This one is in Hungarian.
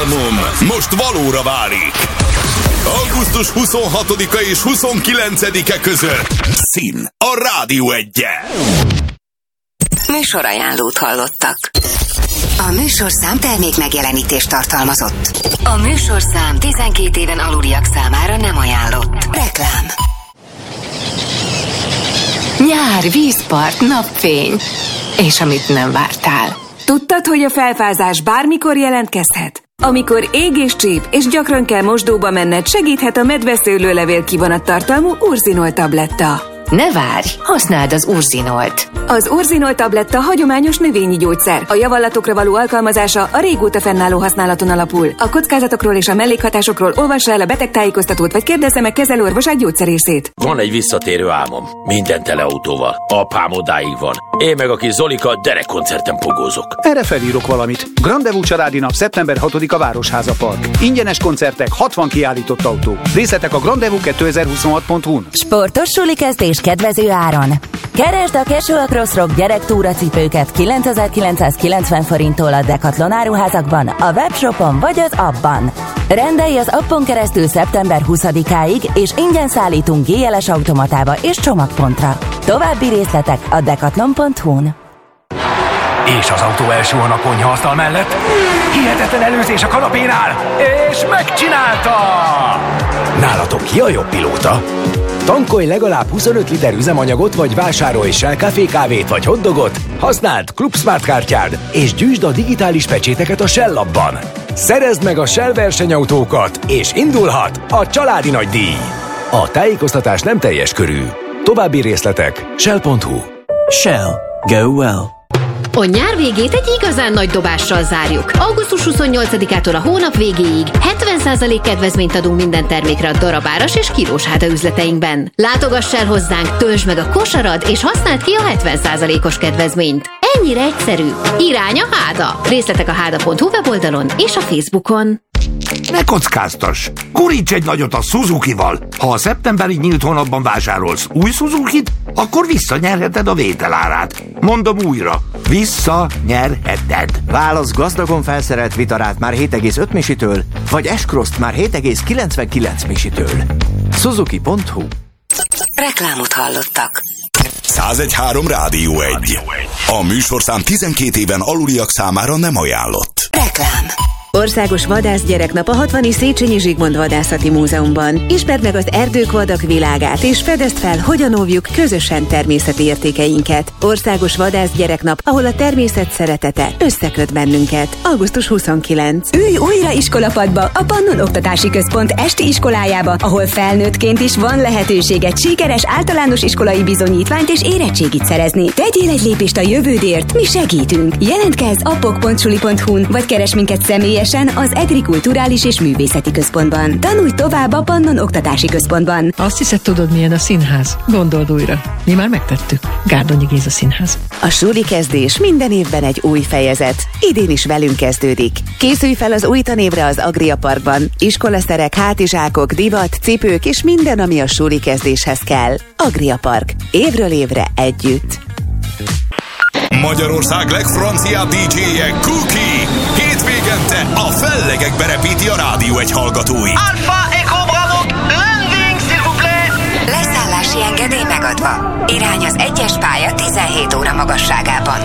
álmom most valóra válik. Augusztus 26-a és 29-e között Szín a Rádió 1-en. Műsorajánlót hallottak. A műsorszám termék megjelenítést tartalmazott. A műsorszám 12 éven aluliak számára nem ajánlott. Reklám. Nyár, vízpart, napfény. És amit nem vártál. Tudtad, hogy a felfázás bármikor jelentkezhet? Amikor ég és csíp, és gyakran kell mosdóba menned, segíthet a medveszőlőlevél kivonat tartalmú Urzinol tabletta. Ne várj, használd az Urzinolt. Az Urzinol tabletta hagyományos növényi gyógyszer. A javallatokra való alkalmazása a régóta fennálló használaton alapul. A kockázatokról és a mellékhatásokról olvassa el a betegtájékoztatót, vagy kérdezze meg kezelőorvosát, gyógyszerészét. Van egy visszatérő álmom. Minden tele autóval. Apám odáig van. Én meg a kis Zolika derekkoncerten pogózok. Erre felírok valamit. Grandevú családi nap szeptember 6-a Városháza Park. Ingyenes koncertek, 60 kiállított autó. Részletek a grandevú2026.hu-n. Sportos suli kezdés kedvező áron. Keresd a Casual Crossrock gyerektúracipőket 9990 forinttól a Decathlon áruházakban, a webshopon vagy az appban. Rendelj az appon keresztül szeptember 20-áig, és ingyen szállítunk GLS automatába és csomagpontra. További részletek a decathlon.hu-n. És az autó első a konyhaasztal mellett. Hihetetlen előzés a kanapénál, és megcsinálta! Nálatok ki a jobb pilóta? Tankolj legalább 25 liter üzemanyagot, vagy vásárolj Shell Café kávét vagy hotdogot, használd Club Smart kártyád, és gyűjtsd a digitális pecséteket a Shell Labban. Szerezd meg a Shell versenyautókat, és indulhat a családi nagydíj. A tájékoztatás nem teljes körű. További részletek shell.hu. Shell. Go well. A nyár végét egy igazán nagy dobással zárjuk. Augusztus 28-ától a hónap végéig 70% kedvezményt adunk minden termékre a darabáras és kilós háda üzleteinkben. Látogass el hozzánk, töltsd meg a kosarad, és használd ki a 70%-os kedvezményt. Ennyire egyszerű. Irány a Háda. Részletek a háda.hu weboldalon és a Facebookon. Ne kockáztass! Guríts egy nagyot a Suzuki-val! Ha a szeptemberi nyílt hónapban vásárolsz új Suzukit, akkor visszanyerheted a vételárát. Mondom újra, visszanyerheted. Válasz gazdagon felszerelt Vitarát már 7,5 misitől, vagy S-Cross-t már 7,99 misitől. Suzuki.hu. Reklámot hallottak. 101.3 Rádió 1. A műsorszám 12 éven aluliak számára nem ajánlott. Reklám. Országos Vadászgyereknap a 60. Széchenyi Zsigmond Vadászati Múzeumban. Ismerd meg az erdők, vadak világát, és fedezd fel, hogyan óvjuk közösen természeti értékeinket. Országos Vadászgyereknap, ahol a természet szeretete összeköt bennünket. Augusztus 29. Ülj újra iskolapadba a Pannon Oktatási Központ esti iskolájába, ahol felnőttként is van lehetőséged sikeres általános iskolai bizonyítványt és érettségit szerezni. Tegyél egy lépést a jövődért, mi segítünk. Jelentkezz a pok.suli.hu-n, vagy keres minket személyesen az EGRI Kulturális és Művészeti Központban. Tanulj tovább a Pannon Oktatási Központban. Azt hiszed, tudod, milyen a színház? Gondold újra. Mi már megtettük. Gárdonyi Géza Színház. A suli kezdés minden évben egy új fejezet. Idén is velünk kezdődik. Készülj fel az új tanévre az Agria Parkban. Iskolaszerek, hátizsákok, divat, cipők és minden, ami a suli kezdéshez kell. Agria Park. Évről évre együtt. Magyarország legfranciább DJ-je Cookie. Hétvégente a fellegekbe repíti a Rádió 1 hallgatóit. Alpha Echo Bravo, landing s'il vous plaît. Leszállási engedély megadva. Irány az 1-es pálya 17 óra magasságában.